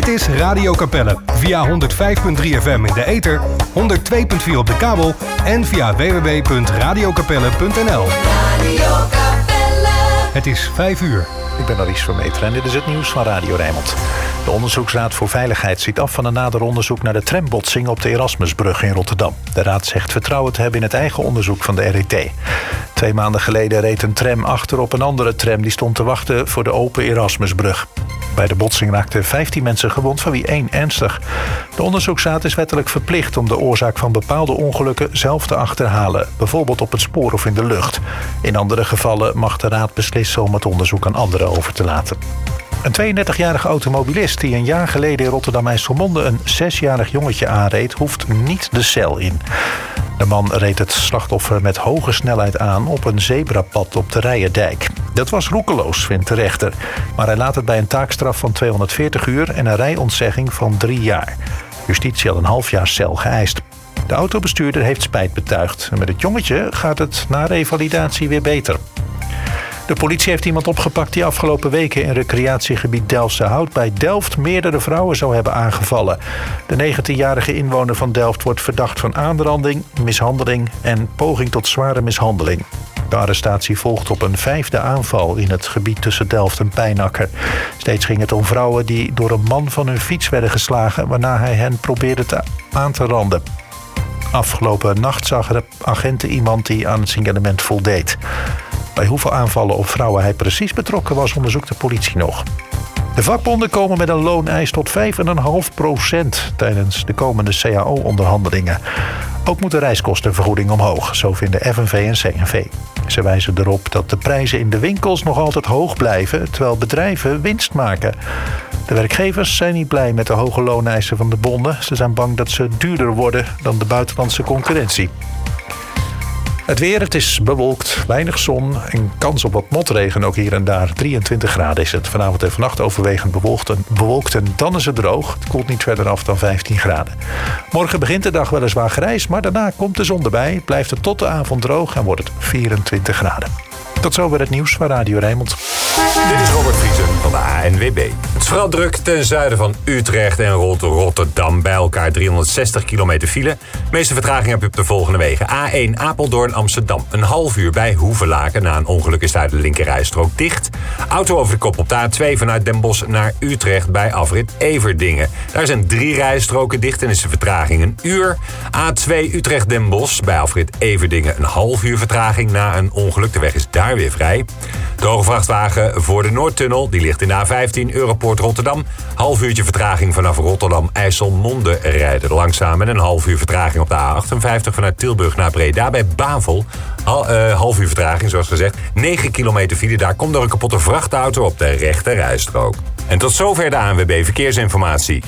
Dit is Radio Capelle via 105.3 FM in de ether, 102.4 op de kabel en via www.radiocapelle.nl. Het is 5 uur. Ik ben Aries Vermeter en dit is het nieuws van Radio Rijnmond. De Onderzoeksraad voor Veiligheid ziet af van een nader onderzoek naar de trambotsing op de Erasmusbrug in Rotterdam. De raad zegt vertrouwen te hebben in het eigen onderzoek van de RET. 2 maanden geleden reed een tram achter op een andere tram die stond te wachten voor de open Erasmusbrug. Bij de botsing raakten 15 mensen gewond, van wie 1 ernstig. De onderzoeksraad is wettelijk verplicht om de oorzaak van bepaalde ongelukken zelf te achterhalen, bijvoorbeeld op het spoor of in de lucht. In andere gevallen mag de raad beslissen om het onderzoek aan anderen over te laten. Een 32-jarige automobilist die een jaar geleden in Rotterdam-IJsselmonde een 6-jarig jongetje aanreed, hoeft niet de cel in. De man reed het slachtoffer met hoge snelheid aan op een zebrapad op de Rijendijk. Dat was roekeloos, vindt de rechter. Maar hij laat het bij een taakstraf van 240 uur en een rijontzegging van 3 jaar. Justitie had een half jaar cel geëist. De autobestuurder heeft spijt betuigd. En met het jongetje gaat het na revalidatie weer beter. De politie heeft iemand opgepakt die afgelopen weken in recreatiegebied Delftse Hout bij Delft meerdere vrouwen zou hebben aangevallen. De 19-jarige inwoner van Delft wordt verdacht van aanranding, mishandeling en poging tot zware mishandeling. De arrestatie volgt op een 5e aanval in het gebied tussen Delft en Pijnacker. Steeds ging het om vrouwen die door een man van hun fiets werden geslagen, waarna hij hen probeerde aan te randen. Afgelopen nacht zagen de agenten iemand die aan het signalement voldeed. Bij hoeveel aanvallen op vrouwen hij precies betrokken was, onderzoekt de politie nog. De vakbonden komen met een looneis tot 5,5% tijdens de komende CAO-onderhandelingen. Ook moet de reiskostenvergoeding omhoog, zo vinden FNV en CNV. Ze wijzen erop dat de prijzen in de winkels nog altijd hoog blijven, terwijl bedrijven winst maken. De werkgevers zijn niet blij met de hoge looneisen van de bonden. Ze zijn bang dat ze duurder worden dan de buitenlandse concurrentie. Het weer, het is bewolkt, weinig zon en kans op wat motregen ook hier en daar. 23 graden is het. Vanavond en vannacht overwegend bewolkt en dan is het droog. Het koelt niet verder af dan 15 graden. Morgen begint de dag weliswaar grijs, maar daarna komt de zon erbij. Blijft het tot de avond droog en wordt het 24 graden. Tot zover het nieuws van Radio Rijnmond. Dit is Robert Vriesen van de ANWB. Het is vooral druk ten zuiden van Utrecht en rond Rotterdam. Bij elkaar 360 kilometer file. De meeste vertraging heb je op de volgende wegen. A1 Apeldoorn Amsterdam. Een half uur bij Hoevelaken. Na een ongeluk is daar de linkerrijstrook dicht. Auto over de kop op de A2 vanuit Den Bosch naar Utrecht bij afrit Everdingen. Daar zijn 3 rijstroken dicht en is de vertraging een uur. A2 Utrecht-Den Bosch bij afrit Everdingen. Een half uur vertraging na een ongeluk. De weg is daar weer vrij. De hoge vrachtwagen voor de Noordtunnel, die ligt in de A15 Europoort Rotterdam. Half uurtje vertraging vanaf Rotterdam-IJsselmonde rijden langzaam. En een half uur vertraging op de A58 vanuit Tilburg naar Breda bij Bavel. Half uur vertraging, zoals gezegd. 9 kilometer file, daar komt door een kapotte vrachtauto op de rechte rijstrook. En tot zover de ANWB Verkeersinformatie.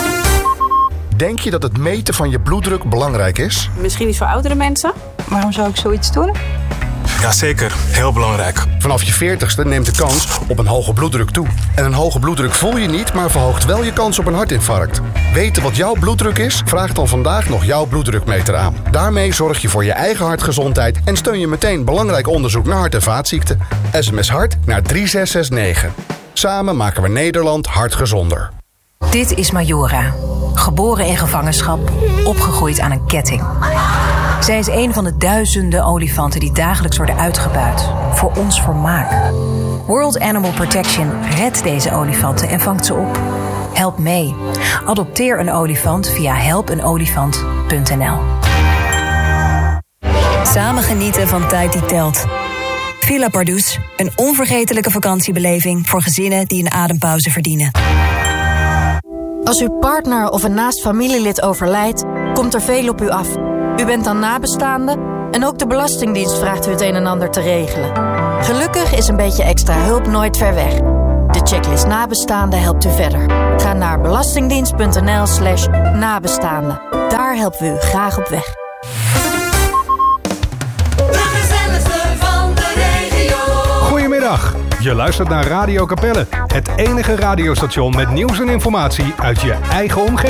Denk je dat het meten van je bloeddruk belangrijk is? Misschien iets voor oudere mensen. Waarom zou ik zoiets doen? Jazeker, heel belangrijk. Vanaf je 40ste neemt de kans op een hoge bloeddruk toe. En een hoge bloeddruk voel je niet, maar verhoogt wel je kans op een hartinfarct. Weten wat jouw bloeddruk is? Vraag dan vandaag nog jouw bloeddrukmeter aan. Daarmee zorg je voor je eigen hartgezondheid en steun je meteen belangrijk onderzoek naar hart- en vaatziekten. SMS hart naar 3669. Samen maken we Nederland hartgezonder. Dit is Majora. Geboren in gevangenschap, opgegroeid aan een ketting. Zij is een van de duizenden olifanten die dagelijks worden uitgebuit. Voor ons vermaak. World Animal Protection redt deze olifanten en vangt ze op. Help mee. Adopteer een olifant via helpenolifant.nl. Samen genieten van tijd die telt. Villa Pardoes, een onvergetelijke vakantiebeleving voor gezinnen die een adempauze verdienen. Als uw partner of een naast familielid overlijdt, komt er veel op u af. U bent dan nabestaande en ook de Belastingdienst vraagt u het een en ander te regelen. Gelukkig is een beetje extra hulp nooit ver weg. De checklist nabestaanden helpt u verder. Ga naar belastingdienst.nl/nabestaanden. Daar helpen we u graag op weg. Goedemiddag, je luistert naar Radio Capelle. Het enige radiostation met nieuws en informatie uit je eigen omgeving.